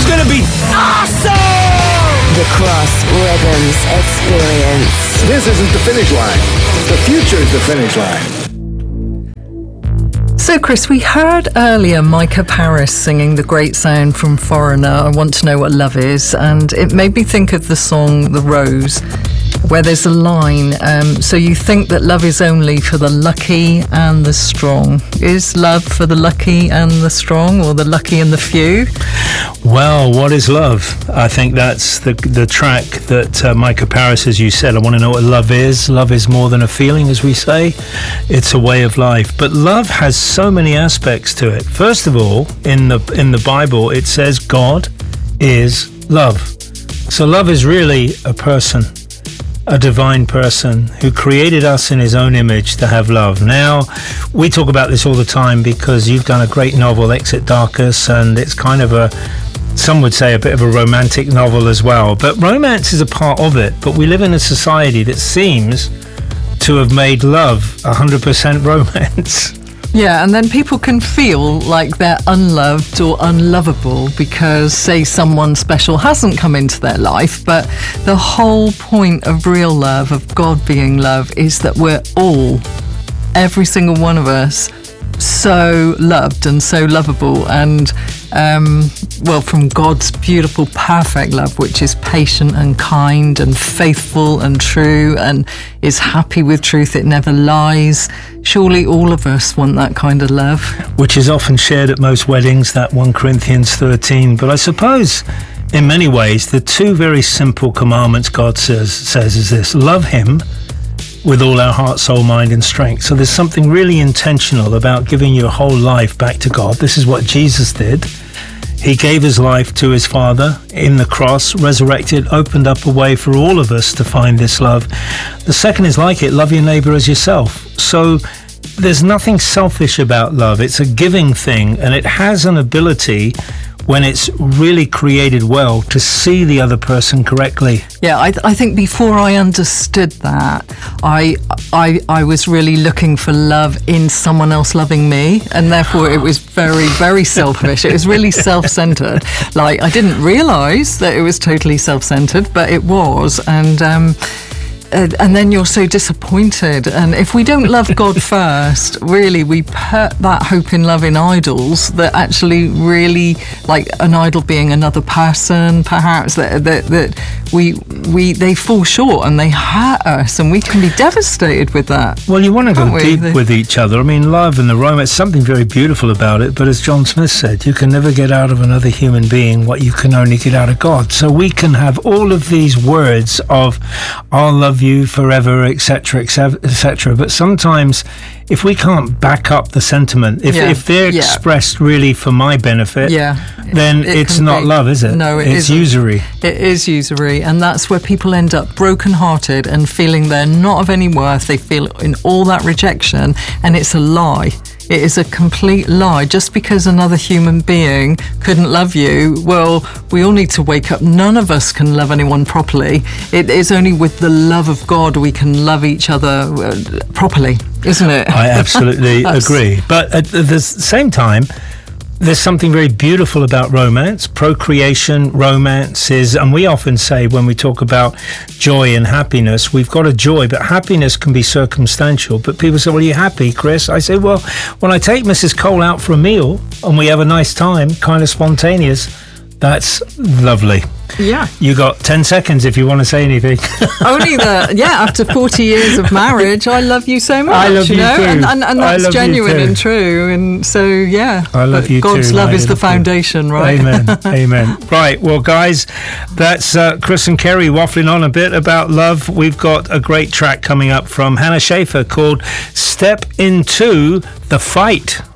going to be awesome! The Cross Rhythms Experience. This isn't the finish line. The future is the finish line. So, Chris, we heard earlier Micah Paris singing the great sound from Foreigner, I Want to Know What Love Is, and it made me think of the song The Rose, where there's a line, so you think that love is only for the lucky and the strong. Is love for the lucky and the strong, or the lucky and the few? Well, what is love? I think that's the track that Micah Paris, as you said, I want to know what love is. Love is more than a feeling, as we say. It's a way of life. But love has so many aspects to it. First of all, in the Bible, it says God is love. So love is really a person, a divine person who created us in his own image to have love. Now, we talk about this all the time because you've done a great novel, Exit Darkness, and it's kind of some would say a bit of a romantic novel as well. But romance is a part of it. But we live in a society that seems to have made love 100% romance. Yeah, and then people can feel like they're unloved or unlovable because, say, someone special hasn't come into their life. But the whole point of real love, of God being love, is that we're all, every single one of us, so loved and so lovable, and from God's beautiful, perfect love, which is patient and kind and faithful and true and is happy with truth. It never lies. Surely all of us want that kind of love. Which is often shared at most weddings, that 1 Corinthians 13. But I suppose, in many ways, the two very simple commandments God says is this: love him with all our heart, soul, mind and strength. So there's something really intentional about giving your whole life back to God. This is what Jesus did. He gave his life to his Father in the cross, resurrected, opened up a way for all of us to find this love. The second is like it: love your neighbor as yourself. So there's nothing selfish about love. It's a giving thing, and it has an ability, when it's really created well, to see the other person correctly. Yeah, I think before I understood that, I was really looking for love in someone else loving me, and therefore it was very, very selfish. It was really self-centered. Like, I didn't realise that it was totally self-centered, but it was, and then you're so disappointed. And if we don't love God first, really, we put that hope in love in idols that actually really, like an idol being another person, perhaps, that they fall short and they hurt us, and we can be devastated with that. Well, you want to go deep with each other. I mean, love and the romance, something very beautiful about it. But as John Smith said, you can never get out of another human being what you can only get out of God. So we can have all of these words of, I'll love you forever, etc., etc. But sometimes, if we can't back up the sentiment, if they're expressed really for my benefit, then it's not love, is it? No, it's usury. It is usury, and that's where people end up broken-hearted and feeling they're not of any worth. They feel in all that rejection, and it's a lie. It is a complete lie. Just because another human being couldn't love you, well, we all need to wake up. None of us can love anyone properly. It is only with the love of God we can love each other properly, isn't it? I absolutely agree. But at the same time, there's something very beautiful about romance. Procreation, romance is, and we often say when we talk about joy and happiness, we've got a joy, but happiness can be circumstantial. But people say, well, are you happy, Chris? I say, well, when I take Mrs. Cole out for a meal and we have a nice time, kind of spontaneous, that's lovely. Yeah. You got 10 seconds if you want to say anything. Only after 40 years of marriage, I love you so much. I love you too. And that's genuine and true. And so, I love you God's too. love is the foundation, right? Amen. Amen. Right. Well, guys, that's Chris and Kerry waffling on a bit about love. We've got a great track coming up from Hannah Schaefer called Step Into the Fight.